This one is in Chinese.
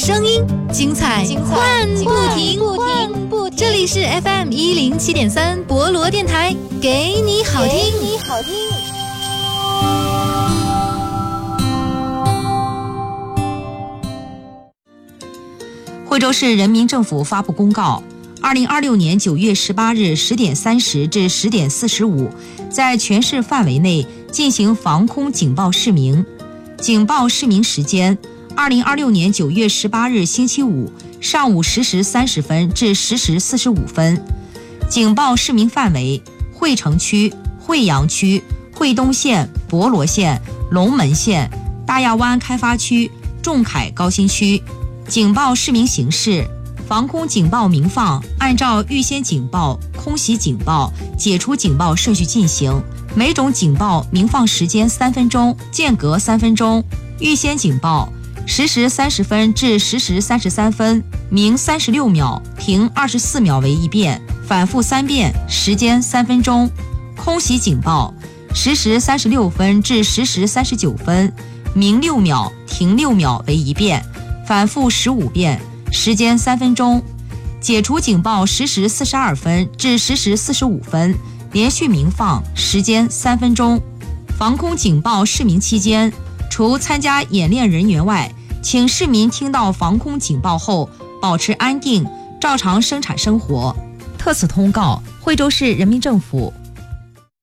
声音，精彩换不停。这里是 FM107.3 博罗电台，给你好听。 惠州市人民政府发布公告，2026年9月18日10点30至10点45，在全市范围内进行防空警报示明。警报示明时间：2026年9月18日星期五上午10时30分至10时45分。警报示明范围：惠城区、惠阳区、惠东县、博罗县、龙门县、大亚湾开发区、仲恺高新区。警报示明形式：防空警报鸣放按照预先警报、空袭警报、解除警报顺序进行，每种警报鸣放时间3分钟，间隔3分钟。预先警报10时30分至10时33分，鸣36秒，停24秒为一遍，反复3遍，时间3分钟。空袭警报10时36分至10时39分，鸣6秒，停6秒为一遍，反复15遍，时间3分钟。解除警报10时42分至10时45分，连续鸣放，时间3分钟。防空警报示明期间，除参加演练人员外，请市民听到防空警报后保持安定，照常生产生活。特此通告，惠州市人民政府